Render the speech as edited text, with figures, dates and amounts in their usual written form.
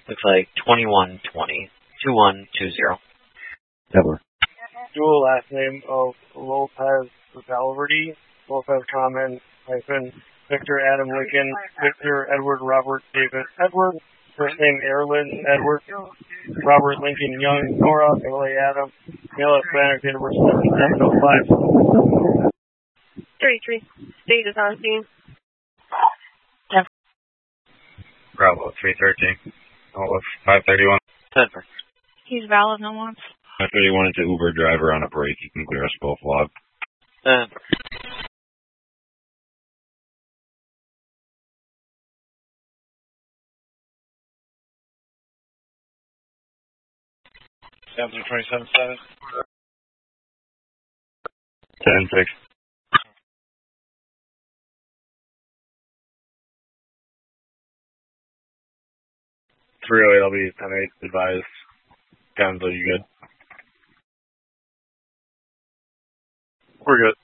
Looks like 2120. 2120. Ever. Dual last name of Lopez Valverde, Lopez Common, hyphen, Victor Adam Lincoln, Victor Edward Robert David Edward, first name Erlin Edward, Robert Lincoln Young, Nora, Emily Adam, male Hispanic, date of birth 7705. 33. State is on scene. Bravo 313. Oh, 531. 10. He's valid, no wants. 531 is an Uber driver on a break. You can clear us both log. 10. Sounds like 27-7. 10-6. I'll be 10-8 advised. Sounds like you good. We're good.